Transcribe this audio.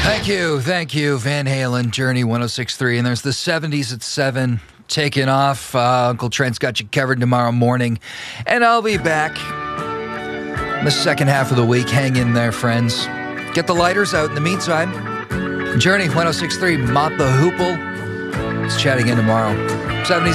Thank you. Van Halen, Journey 106.3. And there's the 70s at 7 taking off. Uncle Trent's got you covered tomorrow morning. And I'll be back in the second half of the week. Hang in there, friends. Get the lighters out in the meantime. Journey 106.3, Mott the Hoople. Let's chat again tomorrow. 70s.